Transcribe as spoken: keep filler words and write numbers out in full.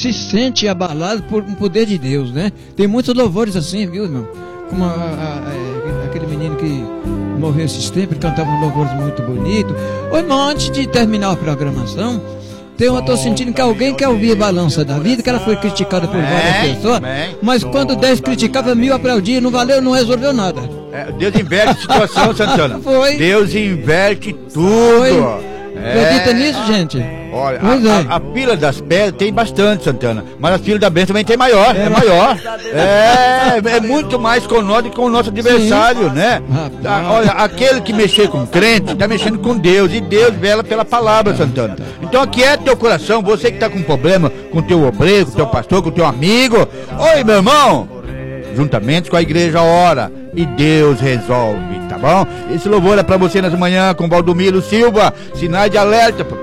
se sente abalado por um poder de Deus, né? Tem muitos louvores assim, viu, irmão? Como a, a, a, aquele menino que morreu esses tempos, ele cantava um louvores muito bonito. Ô, irmão, antes de terminar a programação, eu estou sentindo que alguém quer ouvir a balança da vida, que ela foi criticada por várias pessoas, mas quando dez criticavam, mil aplaudiam, não valeu, não resolveu nada. É, Deus inverte a situação, Santana. Foi. Deus inverte tudo. Foi. Acredita É. nisso, gente? Olha, Pois a, é. a, a fila das pedras tem bastante, Santana, mas a fila da bênção também tem maior, é, maior. É, é muito mais com nós do que com o nosso adversário, Sim. né? Rapaz. Ah, olha, aquele que mexer com crente, está mexendo com Deus, e Deus vela pela palavra, Santana. Então aquieta teu coração, você que está com problema com teu obreiro, com teu pastor, com teu amigo. Oi, meu irmão! Juntamente com a igreja ora e Deus resolve, tá bom? Esse louvor é pra você nessa manhã com Valdomiro Silva, sinais de alerta.